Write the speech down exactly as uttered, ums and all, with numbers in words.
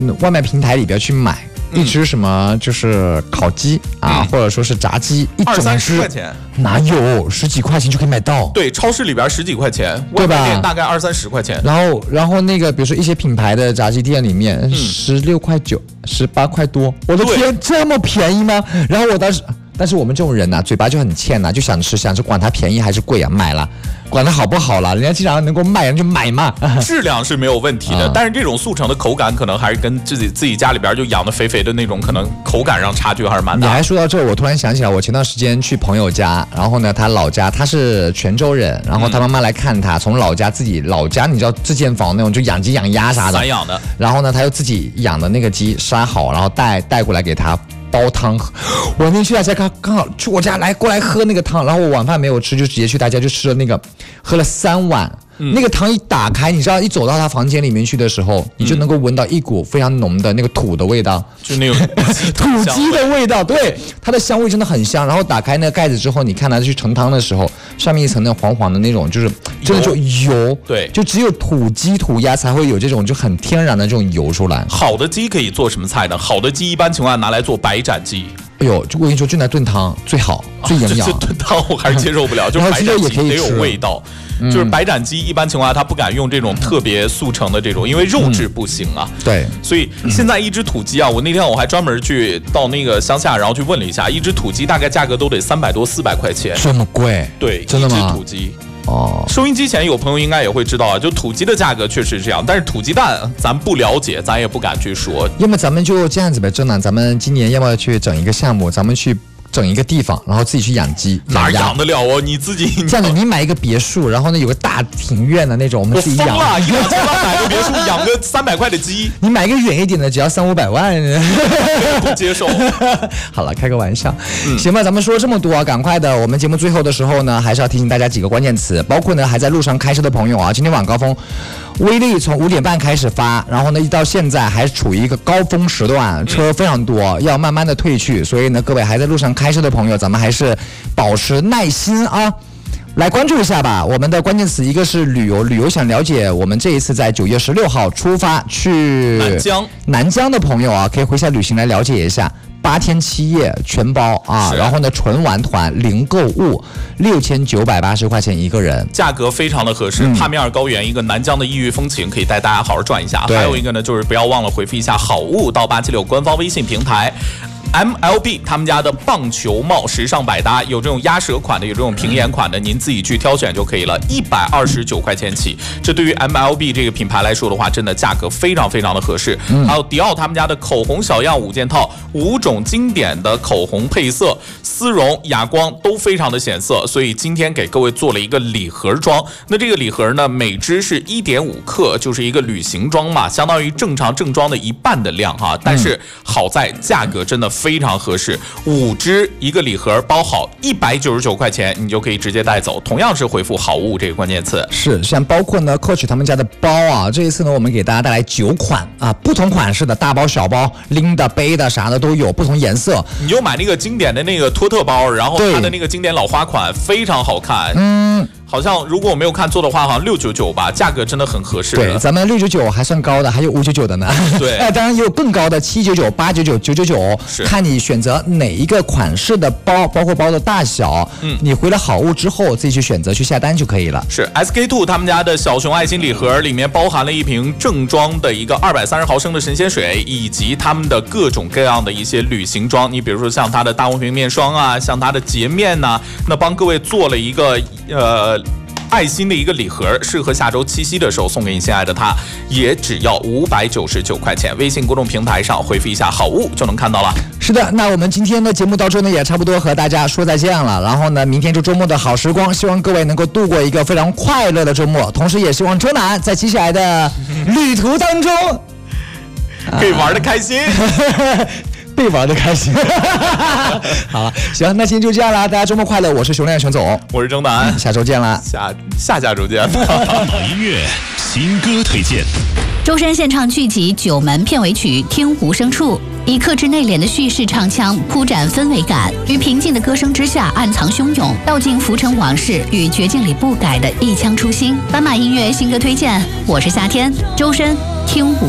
外卖平台里边去买。一只什么就是烤鸡啊，嗯、或者说是炸鸡，一二三十块钱， 哪有十几块钱就可以买到？ 对，超市里边十几块钱， 对吧？ 外卖店大概二三十块钱。 然后，然后那个比如说一些品牌的炸鸡店里面，十六块九、十八块多，我的天，这么便宜吗？然后我当时。但是我们这种人呐、啊，嘴巴就很欠呐、啊，就想吃，想吃，管它便宜还是贵啊，买了，管它好不好了，人家既然能够卖，人就买嘛。 质量是没有问题的，嗯、但是这种速成的口感，可能还是跟自己自己家里边就养的肥肥的那种，可能口感上差距还是蛮大。 你还说到这，我突然想起来，我前段时间去朋友家，然后呢，他老家他是泉州人，然后他妈妈来看他，从老家自己老家，你知道自建房那种，就养鸡养鸭啥的， 散养的。 然后呢，他又自己养的那个鸡杀好，然后带带过来给他。煲汤，我那天去他家刚刚好去我家来过来喝那个汤，然后我晚饭没有吃，就直接去他家就吃了那个，喝了三碗。嗯、那个汤一打开，你知道一走到他房间里面去的时候，你就能够闻到一股非常浓的那个土的味道， 就那种土鸡的味道，对，它的香味真的很香。然后打开那个盖子之后，你看它去盛汤的时候，上面一层那黄黄的那种，就是真的就油， 对， 就只有土鸡土鸭才会有这种就很天然的这种油出来。 好的鸡可以做什么菜呢？好的鸡一般情况下拿来做白斩鸡。 哎呦，就我跟你说，就拿炖汤最好，最营养。 这炖汤我还是接受不了，就是白斩鸡得有味道。就是白斩鸡一般情况下它不敢用这种特别速成的这种，因为肉质不行啊。 嗯、对， 所以现在一只土鸡啊，我那天我还专门去到那个乡下，然后去问了一下，一只土鸡大概价格都得三百多四百块钱。 这么贵？ 对， 真的吗？ 一只土鸡。 哦， 收音机前有朋友应该也会知道啊，就土鸡的价格确实是这样，但是土鸡蛋咱不了解，咱也不敢去说。 要么咱们就这样子呗，真的，咱们今年要不要去整一个项目，咱们去整一个地方，然后自己去养鸡， 哪养得了哦？你自己这样子，你买一个别墅，然后呢有个大庭院的那种，我们自己养。 我疯了，一两千万买个别墅，养个三百块的鸡。 你买一个远一点的，只要三五百万， 不接受。 好了，开个玩笑。嗯、行吧，咱们说这么多，赶快的，我们节目最后的时候呢，还是要提醒大家几个关键词，包括呢还在路上开车的朋友啊，今天晚高峰。威力从五点半开始发，然后呢，一到现在还处于一个高峰时段，车非常多，要慢慢的退去。所以呢，各位还在路上开车的朋友，咱们还是保持耐心啊。来关注一下吧，我们的关键词一个是旅游，旅游想了解我们这一次在九月十六号出发去南疆， 南疆的朋友啊，可以回下旅行来了解一下。八天七夜全包啊，然后呢纯玩团零购物，六千九百八十块钱一个人， 价格非常的合适。嗯、帕米尔高原一个南疆的异域风情，可以带大家好好转一下。还有一个呢，就是不要忘了回复一下好物到八七六官方微信平台。M L B 他们家的棒球帽时尚百搭，有这种鸭舌款的，有这种平沿款的，您自己去挑选就可以了，一百二十九块钱起。这对于 M L B 这个品牌来说的话，真的价格非常非常的合适。嗯、还有迪奥他们家的口红小样五件套，五种经典的口红配色，丝绒、哑光都非常的显色，所以今天给各位做了一个礼盒装。那这个礼盒呢，每支是 一点五克，就是一个旅行装嘛，相当于正常正装的一半的量哈。但是好在价格真的非常合适，五支一个礼盒包好一百九十九块钱，你就可以直接带走。同样是回复好物这个关键词。 是，像包括呢 Coach 他们家的包啊，这一次呢我们给大家带来九款啊，不同款式的大包小包，拎的背的啥的都有，不同颜色。 你就买那个经典的那个托特包，然后它的那个经典老花款非常好看。嗯。好像如果我没有看错的话，好像六九九吧，价格真的很合适。 对，咱们六九九还算高的，还有五九九的呢。 对， 哎，当然也有更高的七九九、八九九、九九九，看你选择哪一个款式的包，包括包的大小。嗯，你回了好物之后，自己去选择去下单就可以了。 是 S K two 他们家的小熊爱心礼盒，里面包含了一瓶正装的一个二百三十毫升的神仙水，以及他们的各种各样的一些旅行装。你比如说像它的大红瓶面霜啊，像它的洁面呐、啊，那帮各位做了一个呃。爱心的一个礼盒，适合下周七夕的时候送给你心爱的他，也只要五百九十九块钱。微信公众平台上回复一下好物就能看到了。 是的，那我们今天的节目到这呢也差不多和大家说再见了。然后呢，明天就周末的好时光，希望各位能够度过一个非常快乐的周末，同时也希望周南在接下来的旅途当中可以玩得开心。 被玩的开心。好了，行，那今天就这样了，大家周末快乐！我是熊亮熊总， 我是郑南， 下周见了， 下下下周见。 好音乐新歌推荐， 周深现场剧集《九门》片尾曲《听无声处》，以克制内敛的叙事唱腔铺展氛围感，于平静的歌声之下暗藏汹涌，道尽浮沉往事与绝境里不改的一腔初心。斑马音乐新歌推荐，我是夏天，周深，听无。